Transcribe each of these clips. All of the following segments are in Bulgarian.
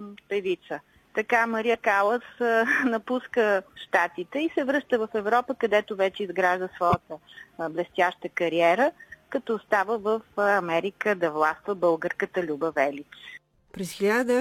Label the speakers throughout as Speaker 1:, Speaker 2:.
Speaker 1: певица. Така Мария Калас напуска Щатите и се връща в Европа, където вече изгражда своята блестяща кариера, като остава в Америка да властва българката Люба Велич.
Speaker 2: През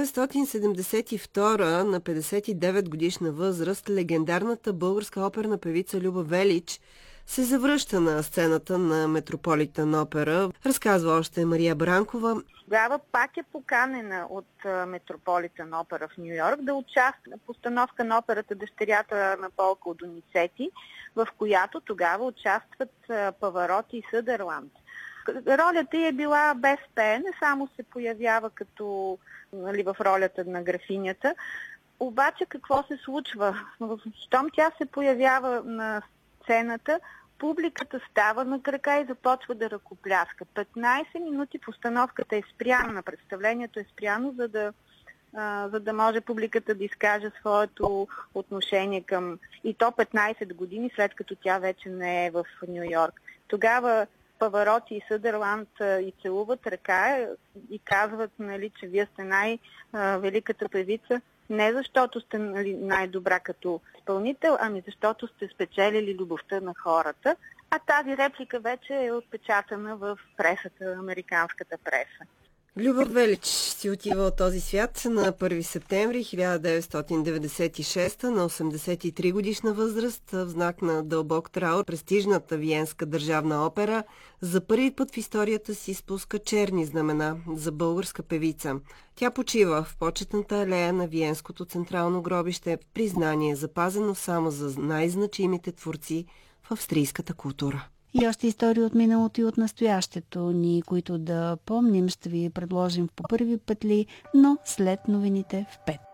Speaker 2: 1972 на 59 годишна възраст легендарната българска оперна певица Люба Велич се завръща на сцената на Метрополитън опера, разказва още Мария Бранкова.
Speaker 1: Тогава пак е поканена от Метрополитън опера в Ню-Йорк да участва в постановка на операта "Дъщерята на Полка" Доницети, в която тогава участват Павароти и Съдърланд. Ролята й е била без пеене, само се появява като в ролята на графинята. Обаче какво се случва? Щом тя се появява на сцената, публиката става на крака и започва да ръкопляска. 15 минути постановката е спряна, представлението е спряно, за да може публиката да изкаже своето отношение към... И то 15 години след като тя вече не е в Ню-Йорк. Тогава Павароти и Съдърланд и целуват ръка и казват, че вие сте най-великата певица, не защото сте най-добра като изпълнител, ами защото сте спечелили любовта на хората. А тази реплика вече е отпечатана в пресата, американската преса.
Speaker 2: Люба Велич си отива от този свят на 1 септември 1996 на 83 годишна възраст в знак на дълбок траур. Престижната Виенска държавна опера за първи път в историята си спуска черни знамена за българска певица. Тя почива в почетната алея на Виенското централно гробище, признание запазено само за най-значимите творци в австрийската култура.
Speaker 3: И още истории от миналото и от настоящето ни, които да помним, ще ви предложим по първи път ли, но след новините в 5.